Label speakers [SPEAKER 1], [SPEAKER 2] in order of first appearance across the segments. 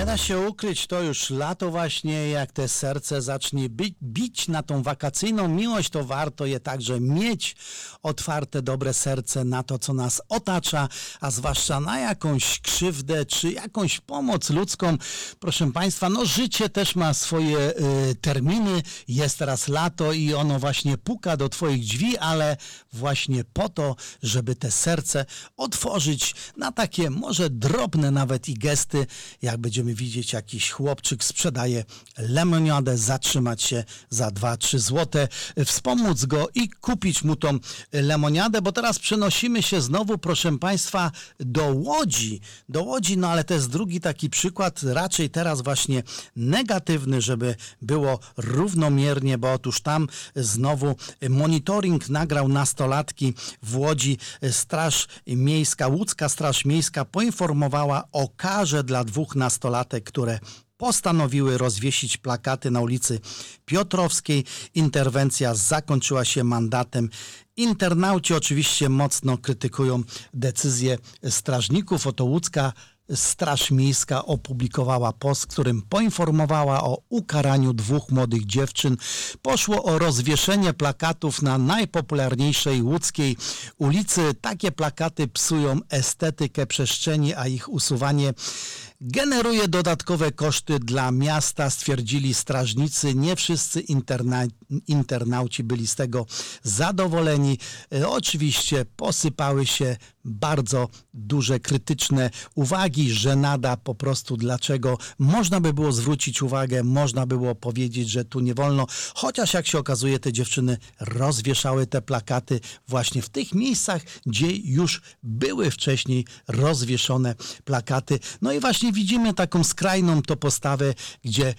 [SPEAKER 1] Nie da się ukryć, to już lato właśnie, jak te serce zacznie bić na tą wakacyjną miłość, to warto je także mieć otwarte, dobre serce na to, co nas otacza, a zwłaszcza na jakąś krzywdę, czy jakąś pomoc ludzką. Proszę Państwa, no życie też ma swoje terminy, jest teraz lato i ono właśnie puka do Twoich drzwi, ale właśnie po to, żeby te serce otworzyć na takie może drobne nawet i gesty, jak będziemy widzieć, jakiś chłopczyk sprzedaje lemoniadę, zatrzymać się za 2-3 złote, wspomóc go i kupić mu tą lemoniadę, bo teraz przenosimy się znowu, proszę Państwa, do Łodzi, no ale to jest drugi taki przykład, raczej teraz właśnie negatywny, żeby było równomiernie, bo otóż tam znowu monitoring nagrał nastolatki w Łodzi. Łódzka Straż Miejska poinformowała o karze dla 2 nastolatek, które postanowiły rozwiesić plakaty na ulicy Piotrowskiej. Interwencja zakończyła się mandatem. Internauci oczywiście mocno krytykują decyzję strażników. Oto Łódzka Straż Miejska opublikowała post, w którym poinformowała o ukaraniu 2 młodych dziewczyn. Poszło o rozwieszenie plakatów na najpopularniejszej łódzkiej ulicy. Takie plakaty psują estetykę przestrzeni, a ich usuwanie generuje dodatkowe koszty dla miasta, stwierdzili strażnicy. Nie wszyscy internauci byli z tego zadowoleni. Oczywiście posypały się bardzo duże krytyczne uwagi, żenada po prostu, dlaczego można by było zwrócić uwagę, można było powiedzieć, że tu nie wolno, chociaż jak się okazuje, te dziewczyny rozwieszały te plakaty właśnie w tych miejscach, gdzie już były wcześniej rozwieszone plakaty. No i właśnie widzimy taką skrajną to postawę, gdzie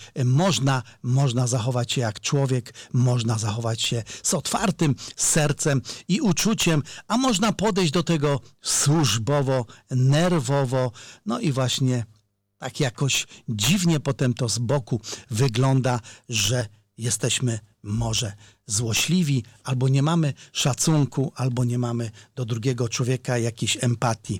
[SPEAKER 1] można zachować się jak człowiek, można zachować się z otwartym sercem i uczuciem, a można podejść do tego służbowo, nerwowo, no i właśnie tak jakoś dziwnie potem to z boku wygląda, że jesteśmy może złośliwi, albo nie mamy szacunku, albo nie mamy do drugiego człowieka jakiejś empatii.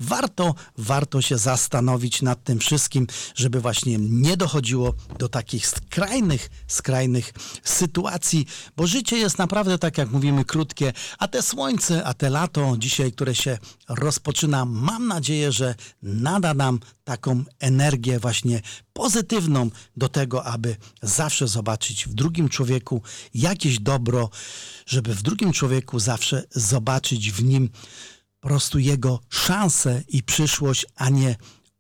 [SPEAKER 1] Warto się zastanowić nad tym wszystkim, żeby właśnie nie dochodziło do takich skrajnych sytuacji, bo życie jest naprawdę, tak jak mówimy, krótkie, a te słońce, a te lato dzisiaj, które się rozpoczyna, mam nadzieję, że nada nam taką energię właśnie pozytywną do tego, aby zawsze zobaczyć w drugim człowieku jakieś dobro, żeby w drugim człowieku zawsze zobaczyć w nim po prostu jego szansę i przyszłość, a nie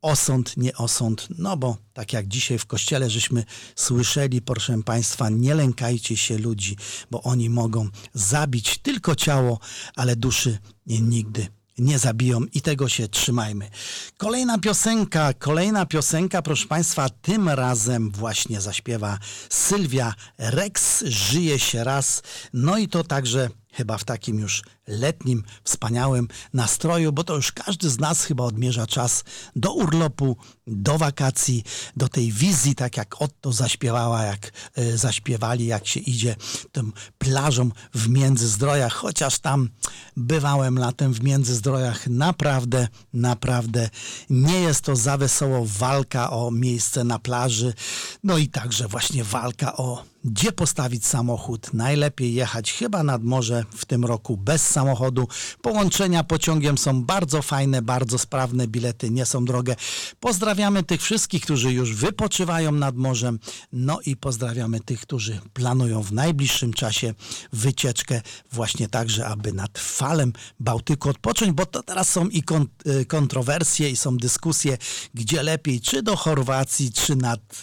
[SPEAKER 1] osąd, no bo tak jak dzisiaj w kościele żeśmy słyszeli, proszę Państwa, nie lękajcie się ludzi, bo oni mogą zabić tylko ciało, ale duszy nigdy nie zabiją i tego się trzymajmy. Kolejna piosenka, proszę Państwa, tym razem właśnie zaśpiewa Sylwia Rex, Żyje się raz, no i to także chyba w takim już letnim, wspaniałym nastroju, bo to już każdy z nas chyba odmierza czas do urlopu, do wakacji, do tej wizji, tak jak Otto zaśpiewała, jak zaśpiewali, jak się idzie tą plażą w Międzyzdrojach, chociaż tam bywałem latem w Międzyzdrojach, naprawdę nie jest to za wesoło, walka o miejsce na plaży, no i także właśnie walka o gdzie postawić samochód. Najlepiej jechać chyba nad morze w tym roku bez samochodu. Połączenia pociągiem są bardzo fajne, bardzo sprawne, bilety nie są drogie. Pozdrawiamy tych wszystkich, którzy już wypoczywają nad morzem, no i pozdrawiamy tych, którzy planują w najbliższym czasie wycieczkę właśnie także, aby nad falem Bałtyku odpocząć, bo to teraz są i kontrowersje i są dyskusje, gdzie lepiej, czy do Chorwacji, czy nad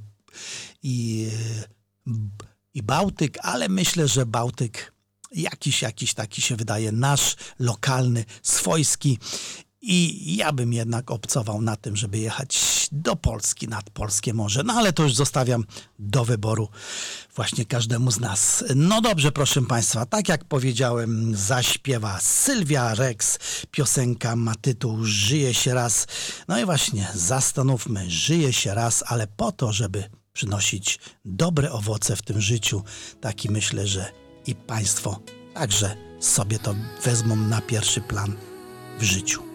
[SPEAKER 1] i Bałtyk, ale myślę, że Bałtyk jakiś taki się wydaje nasz, lokalny, swojski i ja bym jednak obcował na tym, żeby jechać do Polski, nad polskie morze. No ale to już zostawiam do wyboru właśnie każdemu z nas. No dobrze, proszę Państwa, tak jak powiedziałem, zaśpiewa Sylwia Rex, piosenka ma tytuł Żyje się raz. No i właśnie zastanówmy, żyje się raz, ale po to, żeby przynosić dobre owoce w tym życiu. Taki myślę, że i Państwo także sobie to wezmą na pierwszy plan w życiu.